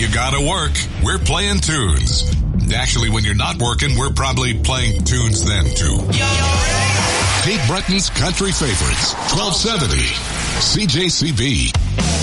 you gotta work, we're playing tunes. Actually, when you're not working, we're probably playing tunes then, too. Kate Bretton's Country Favorites, 1270, CJCB.